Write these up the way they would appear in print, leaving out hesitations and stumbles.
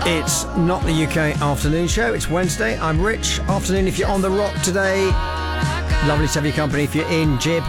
It's not the UK afternoon show. It's Wednesday. I'm Rich. Afternoon if you're on the rock today. Lovely to have your company if you're in Jib.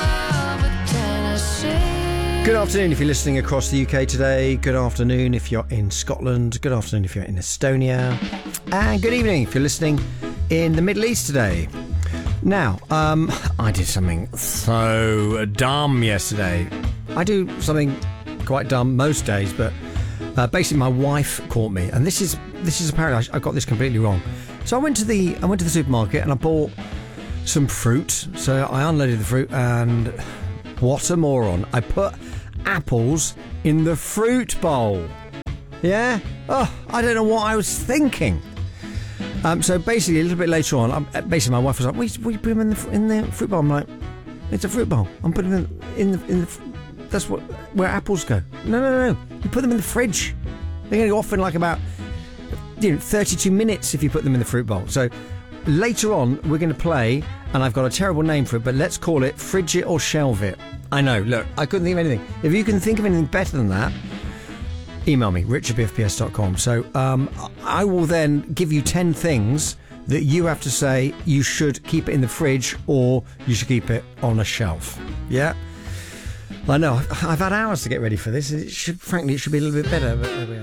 Good afternoon if you're listening across the UK today. Good afternoon if you're in Scotland. Good afternoon if you're in Estonia. And good evening if you're listening in the Middle East today. Now, I did something so dumb yesterday. I do something quite dumb most days, but basically my wife caught me, and this is apparently I got this completely wrong. So I went to the supermarket and I bought some fruit. So I unloaded the fruit, and what a moron! I put apples in the fruit bowl. Yeah. Oh, I don't know what I was thinking. So basically, a little bit later on, basically my wife was like, "We put them in the fruit bowl." I'm like, "It's a fruit bowl. I'm putting them in the that's where apples go." No. You put them in the fridge. They're going to go off in like about 32 minutes if you put them in the fruit bowl. So later on, we're going to play, and I've got a terrible name for it, but let's call it Fridge It or Shelve It. I know. Look, I couldn't think of anything. If you can think of anything better than that, email me, rich@bfps.com. So I will then give you 10 things that you have to say you should keep it in the fridge or you should keep it on a shelf. Yeah? I know, I've had hours to get ready for this. Frankly, it should be a little bit better, but there we are.